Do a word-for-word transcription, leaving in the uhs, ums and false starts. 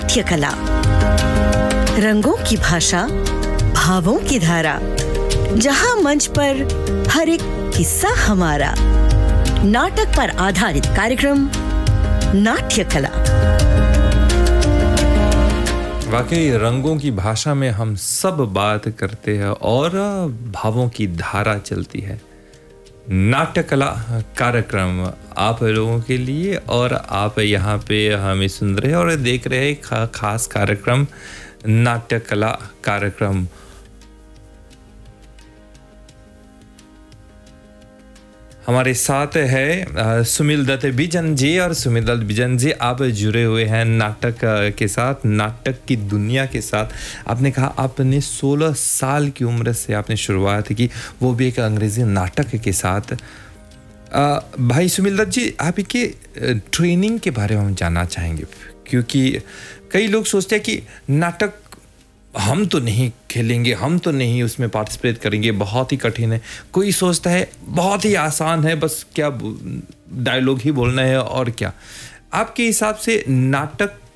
नाट्य कला, रंगों की भाषा, भावों की धारा, जहां मंच पर हर एक किस्सा हमारा। नाटक पर आधारित कार्यक्रम नाट्य कला। वाकई रंगों की भाषा में हम सब बात करते हैं और भावों की धारा चलती है। नाट्य कला कार्यक्रम आप लोगों के लिए, और आप यहाँ पे हमें सुन रहे हैं और देख रहे हैं खा, खास कार्यक्रम नाट्य कला कार्यक्रम। हमारे साथ है सुमिल दत्त बिजन जी, और सुमिल दत्त बिजन जी आप जुड़े हुए हैं नाटक के साथ, नाटक की दुनिया के साथ। आपने कहा आपने सोलह साल की उम्र से आपने शुरुआत की, वो भी एक अंग्रेजी नाटक के साथ। आ, भाई सुमिल दत्त जी, आप के ट्रेनिंग के बारे में हम जानना चाहेंगे, क्योंकि कई लोग सोचते हैं कि नाटक हम तो नहीं खेलेंगे, हम तो नहीं उसमें पार्टिसिपेट करेंगे, बहुत ही कठिन है। कोई सोचता है बहुत ही आसान है, बस क्या डायलॉग ही बोलना है और क्या। आपके हिसाब से नाटक